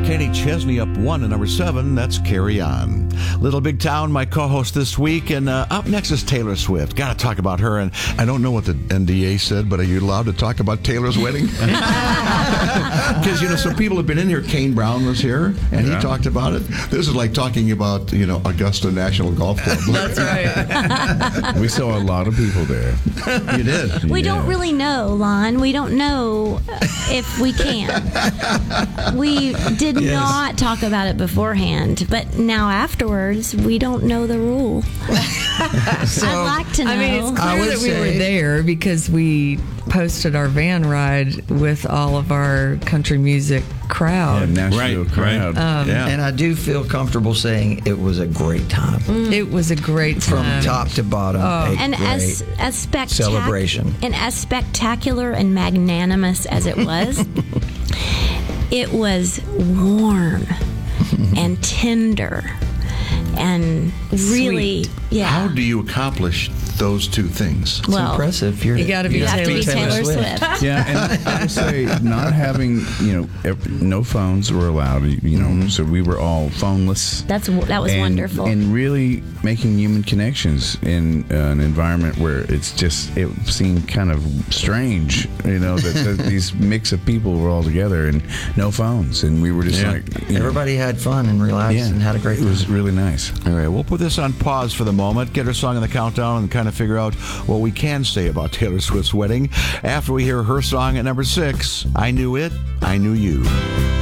Kenny Chesney up 1 at number 7. That's Carry On. Little Big Town, my co-host this week. And up next is Taylor Swift. Got to talk about her. And I don't know what the NDA said, but are you allowed to talk about Taylor's wedding? Because, some people have been in here. Kane Brown was here, and he talked about it. This is like talking about, Augusta National Golf Club. That's right. We saw a lot of people there. You did. We don't really know, Lon. We don't know if we can. We did not talk about it beforehand, but now afterwards, we don't know the rule. I'd like to know. I mean, it's clear that we were there because we posted our van ride with all of our country music crowd. Nashville crowd. And I do feel comfortable saying it was a great time. It was a great time. From top to bottom. And as celebration. And as spectacular and magnanimous as it was, it was warm and tender and really, sweet. How do you accomplish those two things? It's impressive. You got to be Taylor Swift. Yeah, and I would say not having, no phones were allowed, so we were all phoneless. That was wonderful. And really making human connections in an environment where it seemed kind of strange, that these mix of people were all together and no phones. And we were just everybody had fun and relaxed and had a great time. It was really nice. All right, we'll put this on pause for the moment, get her song in the countdown, and kind of figure out what we can say about Taylor Swift's wedding after we hear her song at number 6, I Knew It, I Knew You.